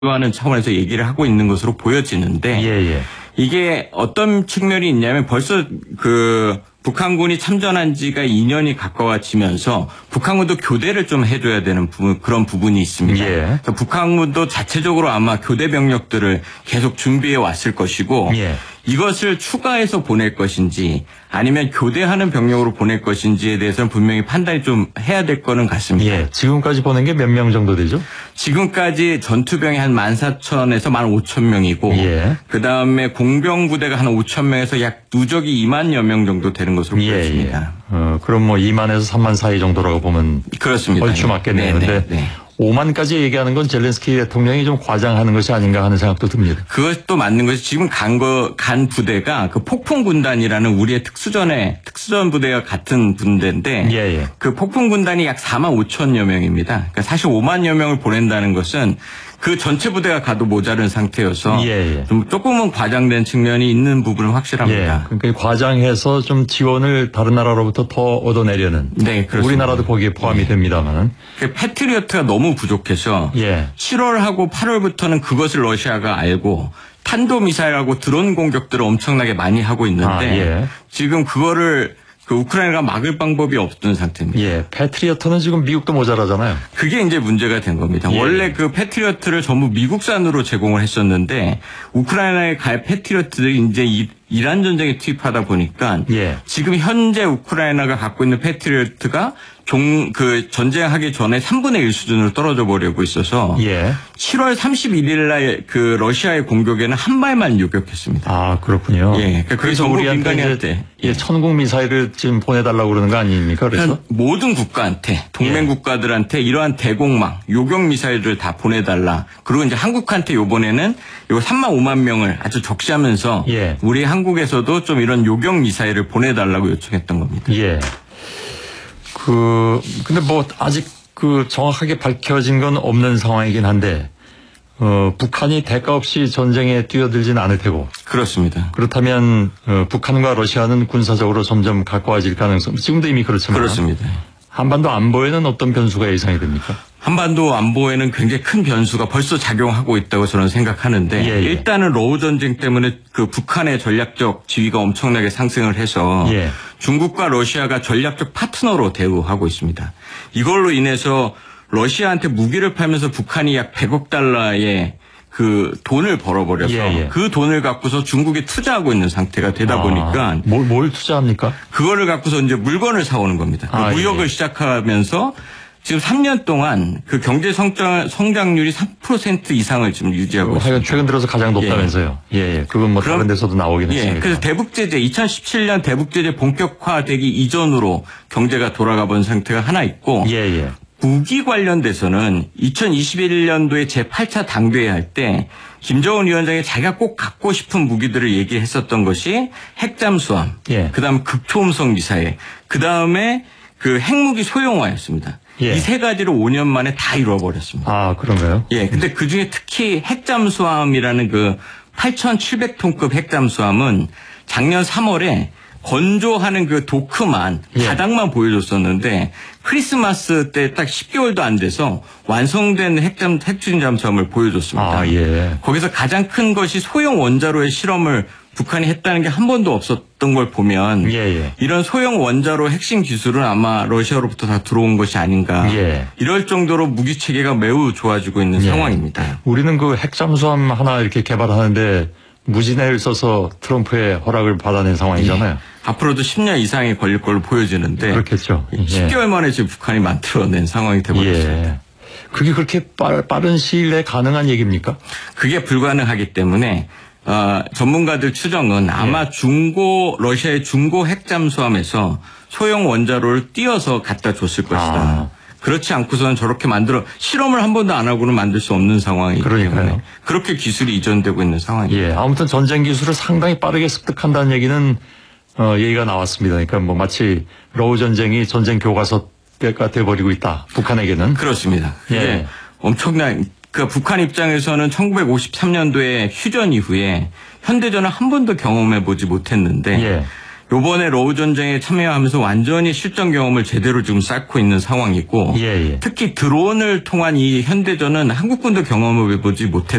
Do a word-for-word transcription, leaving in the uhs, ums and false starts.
하는 차원에서 얘기를 하고 있는 것으로 보여지는데 예, 예. 이게 어떤 측면이 있냐면 벌써 그 북한군이 참전한 지가 이 년이 가까워지면서 북한군도 교대를 좀 해줘야 되는 부분, 그런 부분이 있습니다. 예. 그래서 북한군도 자체적으로 아마 교대 병력들을 계속 준비해 왔을 것이고 예. 이것을 추가해서 보낼 것인지 아니면 교대하는 병력으로 보낼 것인지에 대해서는 분명히 판단이 좀 해야 될 거는 같습니다. 예. 지금까지 보낸 게 몇 명 정도 되죠? 지금까지 전투병이 한 만 사천에서 만 오천 명이고 예. 그다음에 공병 부대가 한 오천 명에서 약 누적이 이만여 명 정도 되는 것으로 예, 보여집니다. 예. 어, 그럼 뭐 이만에서 삼만 사이 정도라고 보면 그렇습니다. 얼추 맞겠네요. 네, 근데 네, 네. 오만까지 얘기하는 건 젤렌스키 대통령이 좀 과장하는 것이 아닌가 하는 생각도 듭니다. 그것도 맞는 것이 지금 간 거, 간 부대가 그 폭풍군단이라는 우리의 특수전의, 특수전 부대와 같은 부대인데. 예, 예. 그 폭풍군단이 약 사만 오천여 명입니다. 그러니까 사실 오만여 명을 보낸다는 것은 그 전체 부대가 가도 모자른 상태여서. 예, 예. 좀 조금은 과장된 측면이 있는 부분은 확실합니다. 예. 그러니까 과장해서 좀 지원을 다른 나라로부터 더 얻어내려는. 네, 그렇습니다. 우리나라도 거기에 포함이 예. 됩니다만은. 그 패트리어트가 너무 부족해서. 예. 칠월하고 팔월부터는 그것을 러시아가 알고 탄도미사일하고 드론 공격들을 엄청나게 많이 하고 있는데 아, 예. 지금 그거를 그 우크라이나가 막을 방법이 없던 상태입니다. 예. 패트리어트는 지금 미국도 모자라잖아요. 그게 이제 문제가 된 겁니다. 예. 원래 그 패트리어트를 전부 미국산으로 제공을 했었는데 우크라이나에 갈 패트리어트들이 이제 이, 이란 전쟁에 투입하다 보니까 예. 지금 현재 우크라이나가 갖고 있는 패트리어트가 종, 그 전쟁하기 전에 삼분의 일 수준으로 떨어져 버리고 있어서 예. 칠월 삼십일일 날 그 러시아의 공격에는 한 발만 요격했습니다. 아, 그렇군요. 예. 그러니까 그래서 전국 우리한테 민간인한테 이제 예. 천국 미사일을 지금 보내달라고 그러는 거 아닙니까? 그래서 모든 국가한테 동맹 예. 국가들한테 이러한 대공망, 요격 미사일을 다 보내달라. 그리고 이제 한국한테 이번에는 요 삼만 오만 명을 아주 적시하면서 예. 우리 한국에서도 좀 이런 요격 미사일을 보내달라고 요청했던 겁니다. 예. 그 근데 뭐 아직 그 정확하게 밝혀진 건 없는 상황이긴 한데 어, 북한이 대가 없이 전쟁에 뛰어들진 않을 테고. 그렇습니다. 그렇다면 어, 북한과 러시아는 군사적으로 점점 가까워질 가능성. 지금도 이미 그렇지만. 그렇습니다. 한반도 안보에는 어떤 변수가 예상이 됩니까? 한반도 안보에는 굉장히 큰 변수가 벌써 작용하고 있다고 저는 생각하는데 예, 예. 일단은 러우 전쟁 때문에 그 북한의 전략적 지위가 엄청나게 상승을 해서 예. 중국과 러시아가 전략적 파트너로 대우하고 있습니다. 이걸로 인해서 러시아한테 무기를 팔면서 북한이 약 백억 달러의 그 돈을 벌어버려서 예, 예. 그 돈을 갖고서 중국에 투자하고 있는 상태가 되다 아, 보니까 뭘, 뭘 투자합니까? 그거를 갖고서 이제 물건을 사오는 겁니다. 아, 그 무역을 예. 시작하면서 지금 삼 년 동안 그 경제 성장, 성장률이 삼 퍼센트 이상을 지금 유지하고 있습니다. 하여간 최근 들어서 가장 높다면서요. 예, 예. 그건 뭐 그럼- 다른 데서도 나오긴 예, 했습니다. 그래서 대북제재, 이천십칠 년 대북제재 본격화되기 이전으로 경제가 돌아가 본 상태가 하나 있고 예, 예. 무기 관련돼서는 이천이십일 년도에 제팔 차 당대회 할 때 김정은 위원장이 자기가 꼭 갖고 싶은 무기들을 얘기했었던 것이 핵잠수함, 예. 그다음 극초음속 미사일, 그다음에 그 핵무기 소형화였습니다. 예. 이 세 가지를 오 년 만에 다 이뤄버렸습니다. 아, 그런가요? 예, 근데 그 중에 특히 핵잠수함이라는 그 팔천칠백 톤급 핵잠수함은 작년 삼월에 건조하는 그 도크만, 예. 바닥만 보여줬었는데 크리스마스 때 딱 십 개월도 안 돼서 완성된 핵잠, 핵추진 잠수함을 보여줬습니다. 아, 예. 거기서 가장 큰 것이 소형 원자로의 실험을 북한이 했다는 게 한 번도 없었던 걸 보면 예, 예. 이런 소형 원자로 핵심 기술은 아마 러시아로부터 다 들어온 것이 아닌가. 예. 이럴 정도로 무기 체계가 매우 좋아지고 있는 예. 상황입니다. 우리는 그 핵잠수함 하나 이렇게 개발하는데 무진해를 써서 트럼프의 허락을 받아낸 상황이잖아요. 앞으로도 십 년 이상이 걸릴 걸로 보여지는데 그렇겠죠. 예. 십 개월 만에 지금 북한이 만들어낸 상황이 되버렸습니다. 예. 그게 그렇게 빠, 빠른 시일 내에 가능한 얘기입니까? 그게 불가능하기 때문에 어, 전문가들 추정은 아마 예. 중고 러시아의 중고 핵잠수함에서 소형 원자로를 띄어서 갖다 줬을 것이다. 아. 그렇지 않고서는 저렇게 만들어 실험을 한 번도 안 하고는 만들 수 없는 상황이기 그러니까요. 때문에 그렇게 기술이 이전되고 있는 상황입니다. 예. 아무튼 전쟁 기술을 상당히 빠르게 습득한다는 얘기는 어, 얘기가 나왔습니다. 그러니까 뭐 마치 러우 전쟁이 전쟁 교과서가 돼버리고 있다. 북한에게는. 그렇습니다. 그게 예. 엄청난 그 북한 입장에서는 천구백오십삼 년도에 휴전 이후에 현대전을 한 번도 경험해 보지 못했는데 예. 요번에 러우 전쟁에 참여하면서 완전히 실전 경험을 제대로 지금 쌓고 있는 상황이고 예, 예. 특히 드론을 통한 이 현대전은 한국군도 경험을 해보지 못했